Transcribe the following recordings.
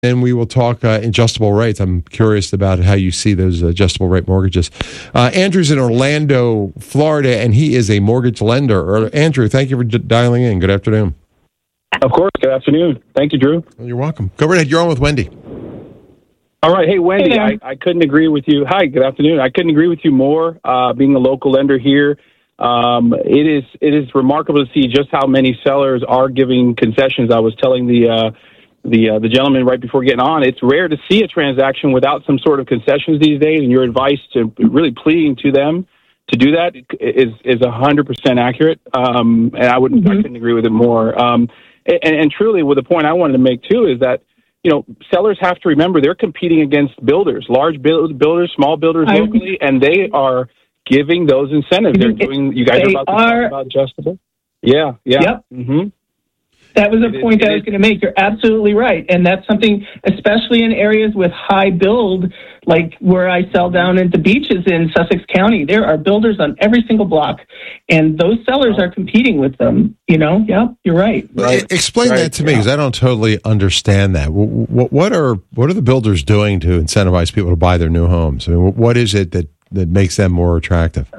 and we will talk adjustable rates. I'm curious about how you see those adjustable rate mortgages. Andrew's in Orlando, Florida, and he is a mortgage lender. Andrew, thank you for dialing in. Good afternoon. Of course. Good afternoon. Thank you, Drew. Well, you're welcome. Go right ahead. You're on with Wendy. All right. Hey, Wendy, I couldn't agree with you. Hi, good afternoon. I couldn't agree with you more. Being a local lender here, it is remarkable to see just how many sellers are giving concessions. I was telling the gentleman right before getting on, it's rare to see a transaction without some sort of concessions these days, and your advice to really pleading to them to do that is 100% accurate. And I couldn't agree with it more. And truly, with the point I wanted to make too is that, sellers have to remember they're competing against builders, large builders, small builders locally, and they are giving those incentives. They're doing. You guys are about to talk about adjustable. Yeah. Yep. Mm-hmm. That was a point I was going to make. You're absolutely right. And that's something, especially in areas with high build, like where I sell down at the beaches in Sussex County, there are builders on every single block, and those sellers are competing with them. Yeah, you're right. Explain that to me, because I don't totally understand that. What are the builders doing to incentivize people to buy their new homes? I mean, what is it that makes them more attractive?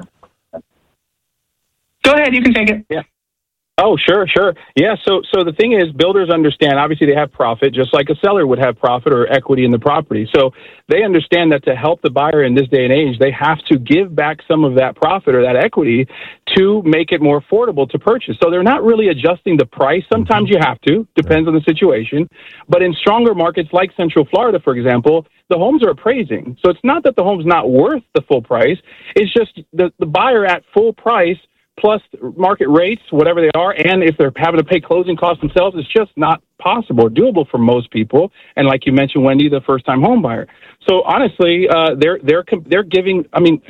Go ahead, you can take it. Yeah. Oh, sure. Yeah, so the thing is, builders understand, obviously they have profit, just like a seller would have profit or equity in the property. So they understand that to help the buyer in this day and age, they have to give back some of that profit or that equity to make it more affordable to purchase. So they're not really adjusting the price. Sometimes you have to, depends on the situation. But in stronger markets like Central Florida, for example, the homes are appraising. So it's not that the home's not worth the full price. It's just the buyer at full price plus market rates, whatever they are, and if they're having to pay closing costs themselves, it's just not possible or doable for most people. And like you mentioned, Wendy, the first-time home buyer. So honestly, they're giving. I mean,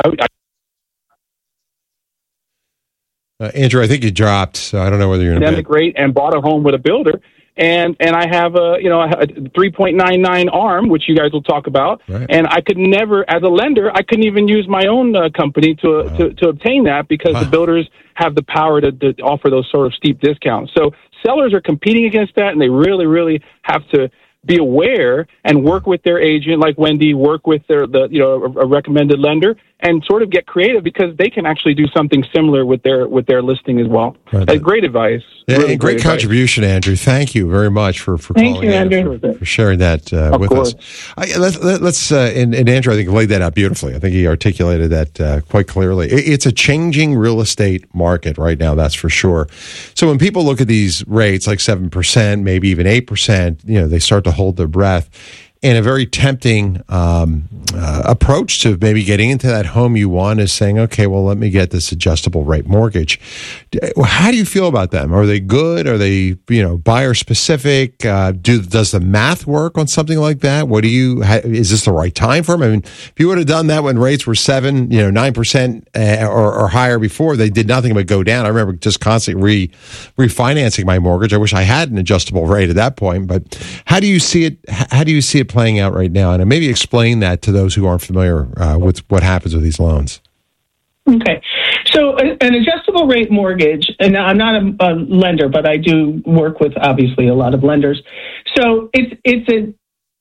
Andrew, I think you dropped, so I don't know whether you're in a bed. Rate and bought a home with a builder. And I have a 3.99 ARM, which you guys will talk about. Right. And I could never, as a lender, I couldn't even use my own company to obtain that because the builders have the power to offer those sort of steep discounts. So sellers are competing against that, and they really, really have to be aware and work with their agent, like Wendy, work with a recommended lender, and sort of get creative because they can actually do something similar with their listing as well. Right. Great advice. Yeah, really great contribution, advice. Andrew. Thank you very much for calling in, Andrew. for sharing that with us. Let's and Andrew, I think, laid that out beautifully. I think he articulated that quite clearly. It's a changing real estate market right now, that's for sure. So when people look at these rates, like 7%, maybe even 8%, they start to hold their breath. And a very tempting approach to maybe getting into that home you want is saying, okay, well, let me get this adjustable rate mortgage. How do you feel about them? Are they good? Are they, buyer specific? Does the math work on something like that? Is this the right time for them? I mean, if you would have done that when rates were 7%, 9% or higher before, they did nothing but go down. I remember just constantly refinancing my mortgage. I wish I had an adjustable rate at that point, but how do you see it? How do you see it playing out right now? And maybe explain that to those who aren't familiar with what happens with these loans. Okay. So an adjustable rate mortgage, and I'm not a lender, but I do work with, obviously, a lot of lenders. So it's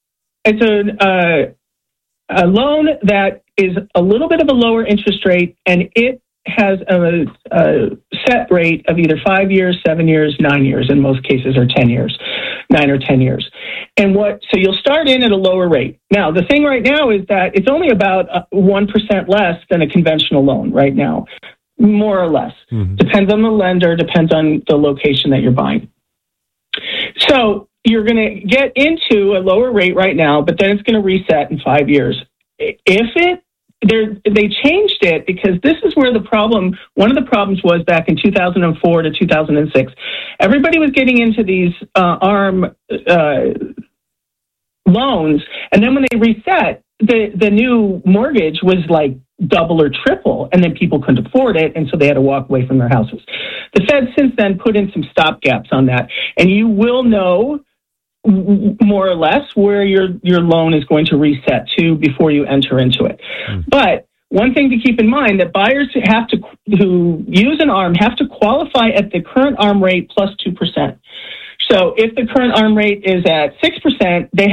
a loan that is a little bit of a lower interest rate, and it has a set rate of either 5 years, 7 years, 9 years, in most cases, or 10 years, 9 or 10 years. So you'll start in at a lower rate. Now, the thing right now is that it's only about 1% less than a conventional loan right now, more or less. Mm-hmm. Depends on the lender, depends on the location that you're buying. So you're going to get into a lower rate right now, but then it's going to reset in 5 years. They changed it because this is where one of the problems was back in 2004 to 2006. Everybody was getting into these ARM loans, and then when they reset, the new mortgage was like double or triple, and then people couldn't afford it, and so they had to walk away from their houses. The Fed since then put in some stopgaps on that, and you will know more or less where your loan is going to reset to before you enter into it. But one thing to keep in mind, that buyers who use an ARM have to qualify at the current ARM rate plus 2%. So if the current ARM rate is at 6%, they